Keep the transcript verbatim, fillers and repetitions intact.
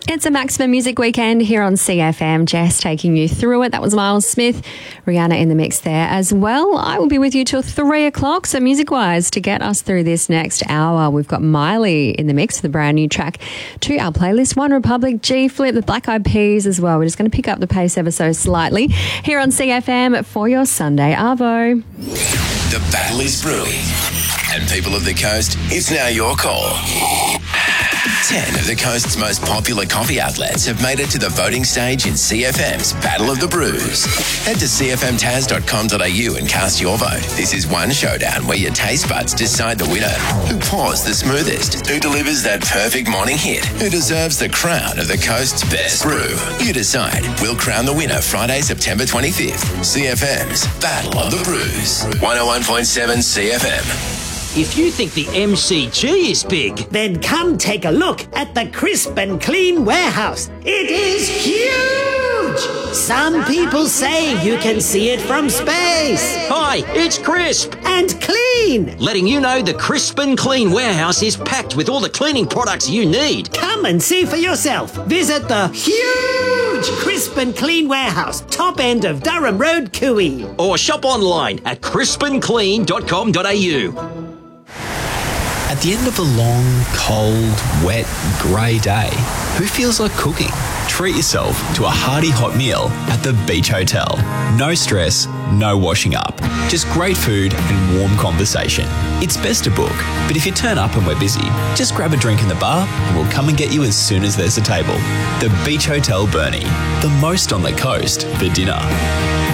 It's a Maximum Music Weekend here on C F M. Jess taking you through it. That was Miles Smith. Rihanna in the mix there as well. I will be with you till three o'clock. So music-wise, to get us through this next hour, we've got Miley in the mix with a brand new track to our playlist. One Republic, G-Flip, the Black Eyed Peas as well. We're just going to pick up the pace ever so slightly here on C F M for your Sunday Arvo. The battle is brewing. And people of the coast, it's now your call. Ten of the coast's most popular coffee outlets have made it to the voting stage in C F M's Battle of the Brews. Head to c f m taz dot com dot a u and cast your vote. This is one showdown where your taste buds decide the winner. Who pours the smoothest? Who delivers that perfect morning hit? Who deserves the crown of the coast's best brew? You decide. We'll crown the winner Friday, September twenty-fifth. C F M's Battle of the Brews. one oh one point seven C F M. If you think the M C G is big, then come take a look at the Crisp and Clean warehouse. It is huge! Some people say you can see it from space. Hi, it's Crisp and Clean, letting you know the Crisp and Clean warehouse is packed with all the cleaning products you need. Come and see for yourself. Visit the huge Crisp and Clean warehouse, top end of Durham Road, Cooey. Or shop online at crisp and clean dot com dot a u. At the end of a long, cold, wet, grey day, who feels like cooking? Treat yourself to a hearty hot meal at the Beach Hotel. No stress, no washing up. Just great food and warm conversation. It's best to book, but if you turn up and we're busy, just grab a drink in the bar and we'll come and get you as soon as there's a table. The Beach Hotel Burnie, the most on the coast for dinner.